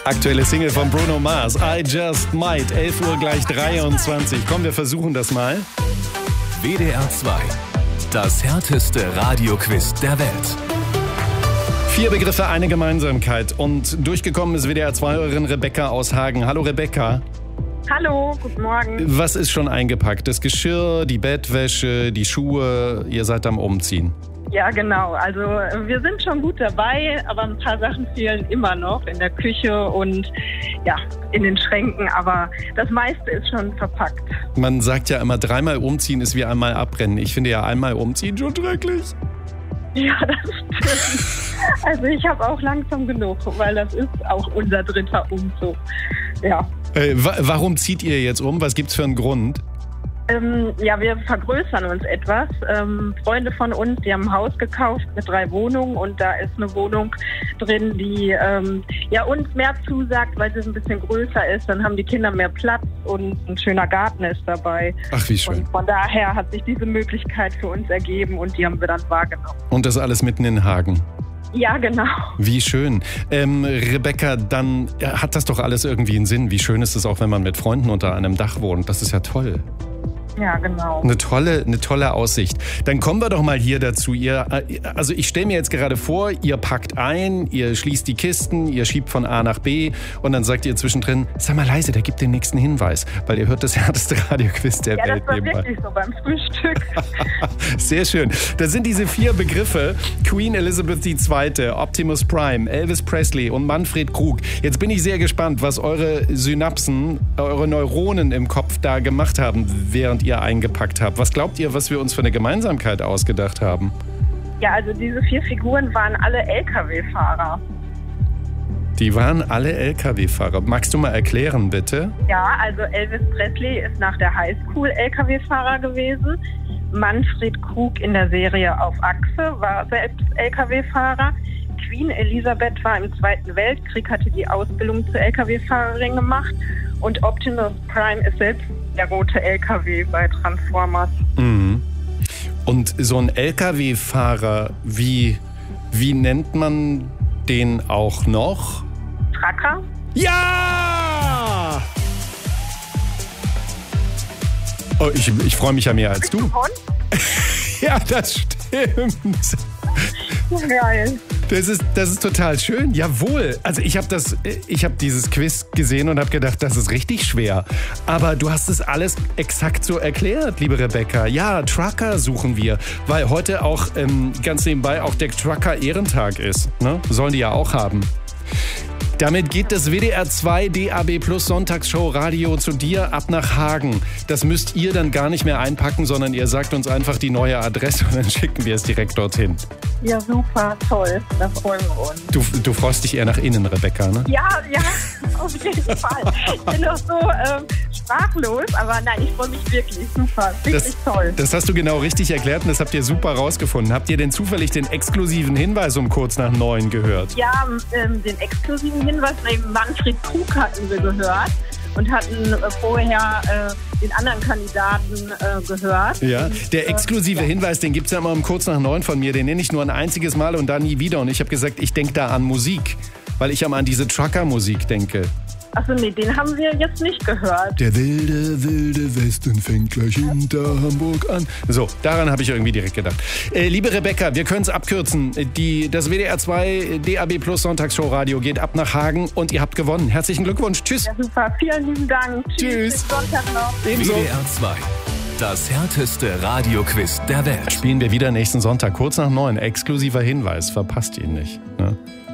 Aktuelle Single von Bruno Mars, I Just Might, 11 Uhr gleich 23. Komm, wir versuchen das mal. WDR 2, das härteste Radioquiz der Welt. 4 Begriffe, eine Gemeinsamkeit. Und durchgekommen ist WDR 2-Hörerin Rebecca aus Hagen. Hallo Rebecca. Hallo, guten Morgen. Was ist schon eingepackt? Das Geschirr, die Bettwäsche, die Schuhe, ihr seid am Umziehen. Ja, genau. Also wir sind schon gut dabei, aber ein paar Sachen fehlen immer noch in der Küche und ja, in den Schränken. Aber das meiste ist schon verpackt. Man sagt ja immer, 3-mal umziehen ist wie einmal abbrennen. Ich finde ja einmal umziehen schon schrecklich. Ja, das stimmt. Also ich habe auch langsam genug, weil das ist auch unser 3. Umzug. Ja. Warum zieht ihr jetzt um? Was gibt's für einen Grund? Ja, wir vergrößern uns etwas. Freunde von uns, die haben ein Haus gekauft mit 3 Wohnungen und da ist eine Wohnung drin, die uns mehr zusagt, weil sie ein bisschen größer ist. Dann haben die Kinder mehr Platz und ein schöner Garten ist dabei. Ach, wie schön. Und von daher hat sich diese Möglichkeit für uns ergeben und die haben wir dann wahrgenommen. Und das alles mitten in Hagen? Ja, genau. Wie schön. Rebecca, dann hat das doch alles irgendwie einen Sinn. Wie schön ist es auch, wenn man mit Freunden unter einem Dach wohnt. Das ist ja toll. Ja, genau. Eine tolle Aussicht. Dann kommen wir doch mal hier dazu. Also ich stelle mir jetzt gerade vor, ihr packt ein, ihr schließt die Kisten, ihr schiebt von A nach B und dann sagt ihr zwischendrin, sei mal leise, der gibt den nächsten Hinweis, weil ihr hört das härteste Radioquiz der Welt. Ja, das war wirklich so beim Frühstück. Sehr schön. Das sind diese 4 Begriffe. Queen Elizabeth II., Optimus Prime, Elvis Presley und Manfred Krug. Jetzt bin ich sehr gespannt, was eure Synapsen, eure Neuronen im Kopf da gemacht haben, während ihr eingepackt habt. Was glaubt ihr, was wir uns für eine Gemeinsamkeit ausgedacht haben? Ja, also diese 4 Figuren waren alle LKW-Fahrer. Die waren alle LKW-Fahrer. Magst du mal erklären, bitte? Ja, also Elvis Presley ist nach der Highschool LKW-Fahrer gewesen. Manfred Krug in der Serie Auf Achse war selbst LKW-Fahrer. Queen Elizabeth war im Zweiten Weltkrieg, hatte die Ausbildung zur LKW-Fahrerin gemacht. Und Optimus Prime ist selbst der rote LKW bei Transformers. Mhm. Und so ein LKW-Fahrer, wie nennt man den auch noch? Trucker? Ja! Oh, ich freue mich ja mehr als du. Ja, das stimmt. Geil. Das ist total schön. Jawohl. Also ich habe dieses Quiz gesehen und habe gedacht, das ist richtig schwer. Aber du hast es alles exakt so erklärt, liebe Rebecca. Ja, Trucker suchen wir, weil heute auch ganz nebenbei auch der Trucker-Ehrentag ist. Ne? Sollen die ja auch haben. Damit geht das WDR 2 DAB Plus Sonntagsshow Radio zu dir ab nach Hagen. Das müsst ihr dann gar nicht mehr einpacken, sondern ihr sagt uns einfach die neue Adresse und dann schicken wir es direkt dorthin. Ja, super, toll. Da freuen wir uns. Du freust dich eher nach innen, Rebecca, ne? Ja, auf jeden Fall. Ich bin doch so sprachlos, aber nein, ich freue mich wirklich. Super, richtig toll. Das hast du genau richtig erklärt und das habt ihr super rausgefunden. Habt ihr denn zufällig den exklusiven Hinweis um kurz nach 9 gehört? Ja, den exklusiven Hinweis bei Manfred Krug hatten wir gehört und hatten vorher den anderen Kandidaten gehört. Ja, der exklusive Hinweis, den gibt es ja immer um kurz nach 9 von mir. Den nenne ich nur ein einziges Mal und dann nie wieder. Und ich habe gesagt, ich denke da an Musik, weil ich immer an diese Trucker-Musik denke. Achso, nee, den haben wir jetzt nicht gehört. Der wilde Westen fängt gleich hinter Hamburg an. So, daran habe ich irgendwie direkt gedacht. Liebe Rebecca, wir können es abkürzen. Das WDR 2 DAB Plus Sonntagsshow Radio geht ab nach Hagen und ihr habt gewonnen. Herzlichen Glückwunsch. Tschüss. Ja, super. Vielen lieben Dank. Tschüss. Bis Sonntag noch. Ebenso. WDR 2, das härteste Radioquiz der Welt. Spielen wir wieder nächsten Sonntag, kurz nach 9. Exklusiver Hinweis. Verpasst ihn nicht. Ne?